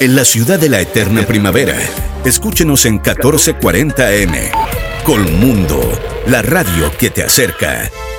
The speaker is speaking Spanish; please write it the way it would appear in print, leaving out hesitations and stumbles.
en la ciudad de la eterna primavera. Escúchenos en 1440 AM. Colmundo, la radio que te acerca.